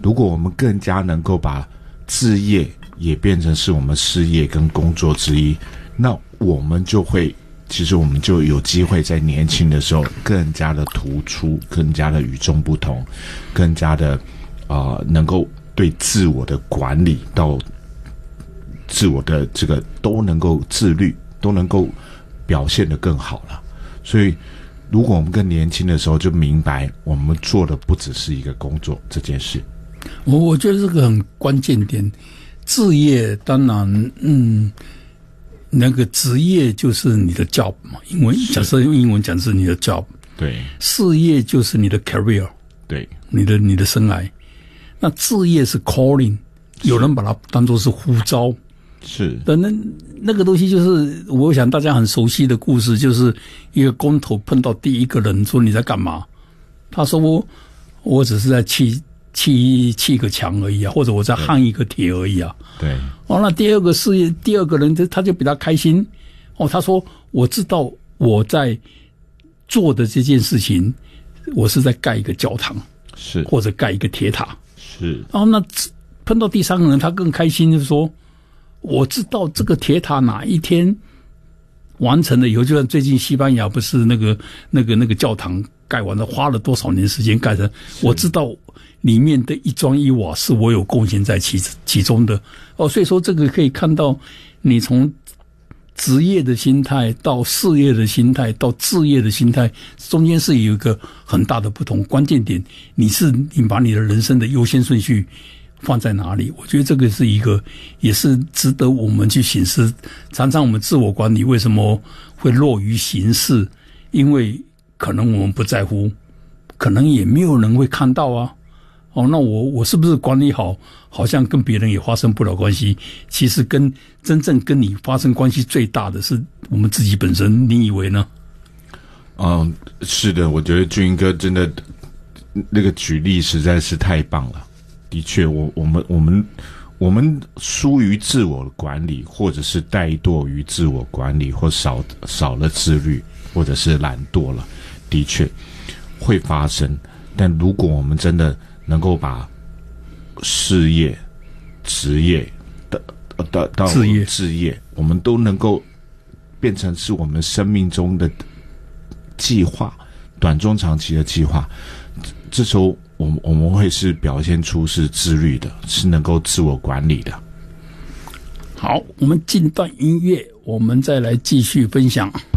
如果我们更加能够把志业也变成是我们事业跟工作之一，那我们就会，其实我们就有机会在年轻的时候更加的突出，更加的与众不同，更加的能够对自我的管理到自我的这个都能够自律，都能够表现得更好了。所以如果我们更年轻的时候就明白我们做的不只是一个工作这件事。 我觉得这个很关键点。志业当然那个职业就是你的 job 嘛，假设用英文讲是你的 job， 对， 事业就是你的 career， 对， 你的生涯。那志业是 calling， 有人把它当作是呼召， 是的。那个东西就是我想大家很熟悉的故事，就是一个工头碰到第一个人说你在干嘛，他说我只是在砌个墙而已啊，或者我在焊一个铁而已啊。 对。 那第二个人他就比较开心他说我知道我在做的这件事情，我是在盖一个教堂， 是或者盖一个铁塔， 是。 然后那碰到第三个人，他更开心，就是说我知道这个铁塔哪一天完成了以后，就像最近西班牙不是那个教堂盖完了，花了多少年时间盖成，我知道里面的一砖一瓦是我有贡献在其中的所以说这个可以看到你从职业的心态到事业的心态到志业的心态中间是有一个很大的不同。关键点你把你的人生的优先顺序放在哪里？我觉得这个是一个也是值得我们去省思。常常我们自我管理为什么会落于形式？因为可能我们不在乎，可能也没有人会看到啊。那我是不是管理好，好像跟别人也发生不了关系？其实真正跟你发生关系最大的是我们自己本身，你以为呢？ 是的，我觉得俊英哥真的那个举例实在是太棒了。的确，我们疏于自我管理，或者是怠惰于自我管理，或少了自律，或者是懒惰了，的确会发生。但如果我们真的能够把事业、职业到志业，我们都能够变成是我们生命中的计划，短中长期的计划。这时候我们会是表现出是自律的，是能够自我管理的。 好，我们进段音乐，我们再来继续分享。